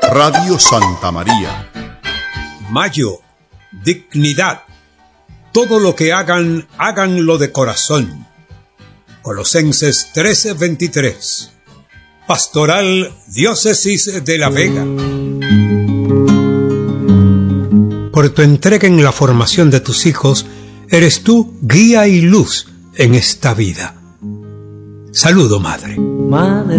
Radio Santa María. Mayo, dignidad. Todo lo que hagan, háganlo de corazón. Colosenses 13:23. Pastoral Diócesis de La Vega. Por tu entrega en la formación de tus hijos, eres tú guía y luz en esta vida. Saludo, madre.